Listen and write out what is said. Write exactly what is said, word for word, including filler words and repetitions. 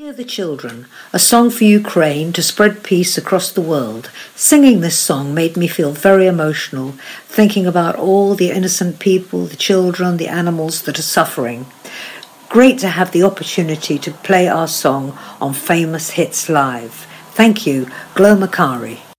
are the Children, a song for Ukraine to spread peace across the world. Singing this song made me feel very emotional, thinking about all the innocent people, the children, the animals that are suffering. Great to have the opportunity to play our song on Famous Hits Live. Thank you, Glo Macari.